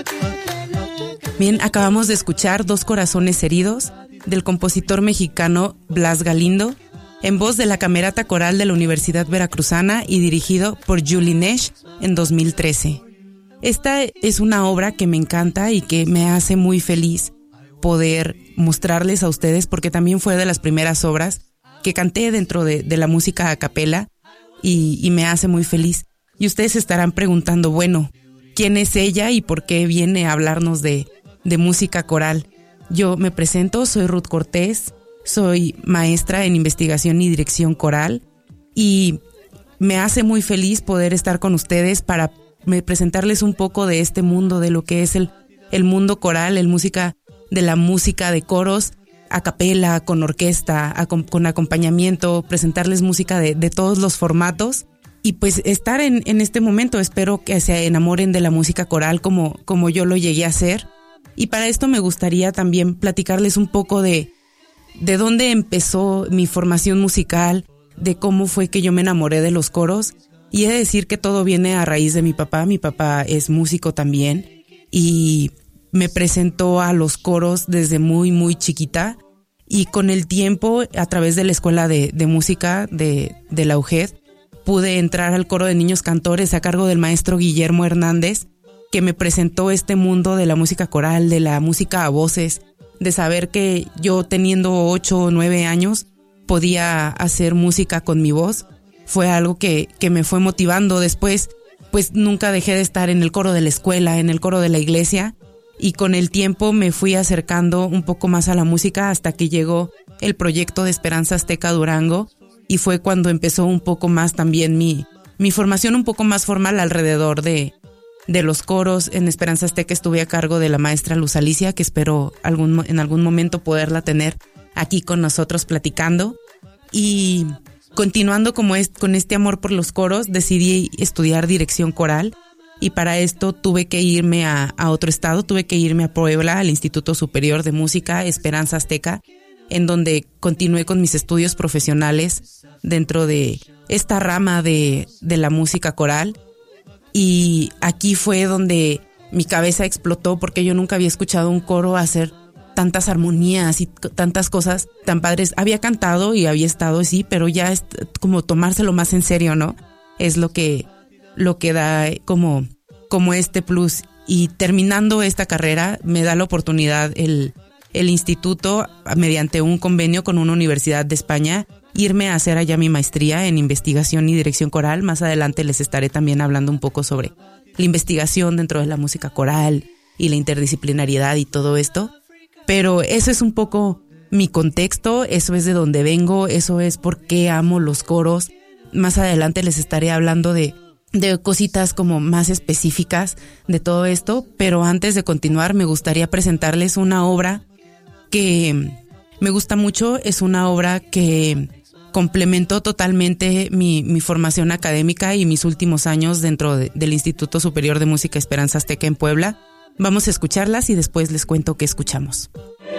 Bien, acabamos de escuchar Dos corazones heridos del compositor mexicano Blas Galindo, en voz de la Camerata Coral de la Universidad Veracruzana y dirigido por Julie Nesh en 2013. Esta es una obra que me encanta y que me hace muy feliz poder mostrarles a ustedes, porque también fue de las primeras obras que canté dentro de la música a capela y me hace muy feliz. Y ustedes se estarán preguntando, bueno, ¿quién es ella y por qué viene a hablarnos de música coral? Yo me presento, soy Ruth Cortés, soy maestra en investigación y dirección coral y me hace muy feliz poder estar con ustedes para presentarles un poco de este mundo, de lo que es el mundo coral, de la música de coros, a capela, con orquesta, con acompañamiento, presentarles música de todos los formatos y pues estar en este momento. Espero que se enamoren de la música coral como yo lo llegué a hacer. Y para esto me gustaría también platicarles un poco de dónde empezó mi formación musical, de cómo fue que yo me enamoré de los coros. Y he de decir que todo viene a raíz de mi papá. Mi papá es músico también y me presentó a los coros desde muy, muy chiquita. Y con el tiempo, a través de la escuela de música de la UGED, pude entrar al coro de niños cantores a cargo del maestro Guillermo Hernández, que me presentó este mundo de la música coral, de la música a voces, de saber que yo teniendo 8 o 9 años podía hacer música con mi voz. Fue algo que me fue motivando. Después, pues nunca dejé de estar en el coro de la escuela, en el coro de la iglesia, y con el tiempo me fui acercando un poco más a la música hasta que llegó el proyecto de Esperanza Azteca Durango, y fue cuando empezó un poco más también mi formación un poco más formal alrededor de los coros. En Esperanza Azteca estuve a cargo de la maestra Luz Alicia, que espero en algún momento poderla tener aquí con nosotros platicando. Y continuando con este amor por los coros, decidí estudiar dirección coral y para esto tuve que irme a otro estado, tuve que irme a Puebla, al Instituto Superior de Música Esperanza Azteca, en donde continué con mis estudios profesionales dentro de esta rama de la música coral. Y aquí fue donde mi cabeza explotó, porque yo nunca había escuchado un coro hacer tantas armonías y tantas cosas tan padres. Había cantado y había estado, sí, pero ya es como tomárselo más en serio, ¿no? Es lo que da como este plus. Y terminando esta carrera, me da la oportunidad el instituto, mediante un convenio con una universidad de España, irme a hacer allá mi maestría en investigación y dirección coral. Más adelante les estaré también hablando un poco sobre la investigación dentro de la música coral y la interdisciplinariedad y todo esto. Pero eso es un poco mi contexto, eso es de donde vengo, eso es por qué amo los coros. Más adelante les estaré hablando de cositas como más específicas de todo esto, pero antes de continuar me gustaría presentarles una obra que me gusta mucho. Es una obra que complementó totalmente mi formación académica y mis últimos años dentro del Instituto Superior de Música Esperanza Azteca en Puebla. Vamos a escucharlas y después les cuento qué escuchamos.